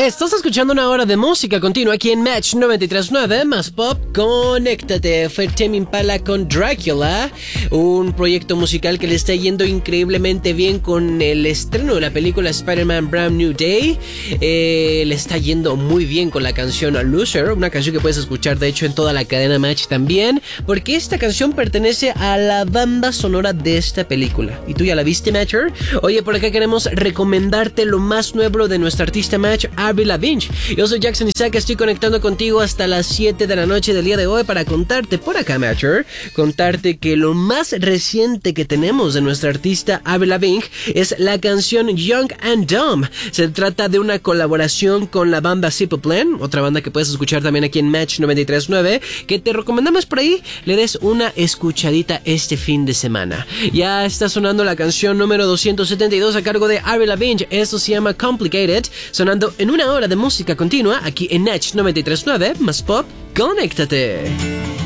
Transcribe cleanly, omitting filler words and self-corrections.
Estás escuchando una hora de música continua aquí en Match 93.9 más Pop. Conéctate. Fue Tame Impala con Dracula, un proyecto musical que le está yendo increíblemente bien con el estreno de la película Spider-Man Brand New Day. Le está yendo muy bien con la canción Loser, una canción que puedes escuchar de hecho en toda la cadena Match también, porque esta canción pertenece a la banda sonora de esta película. ¿Y tú ya la viste, Matcher? Oye, por acá queremos recomendarte lo más nuevo de nuestra artista Match, Avril Lavigne. Yo soy Jackson Isaac, estoy conectando contigo hasta las 7 de la noche del día de hoy para contarte por acá, Matcher, contarte que lo más reciente que tenemos de nuestra artista Avril Lavigne es la canción Young and Dumb. Se trata de una colaboración con la banda Simple Plan, otra banda que puedes escuchar también aquí en Match 93.9, que te recomendamos por ahí, le des una escuchadita este fin de semana. Ya está sonando la canción número 272 a cargo de Avril Lavigne, esto se llama Complicated, sonando en una hora de música continua aquí en Match 93.9 más Pop. Conéctate.